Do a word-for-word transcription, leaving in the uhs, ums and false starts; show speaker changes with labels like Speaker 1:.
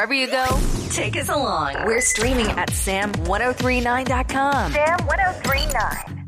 Speaker 1: wherever you go, take us along. We're streaming at sam ten thirty-nine dot com.
Speaker 2: Sam ten thirty-nine.